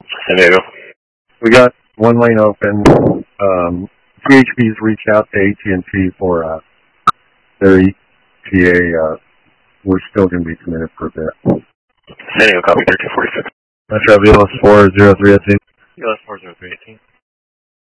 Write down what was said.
San Diego. We got one lane open. PHP's reached out to AT&T for their ETA. We're still going to be committed for a bit. San Diego, copy 1346. Metro VLS 40318. VLS 40318.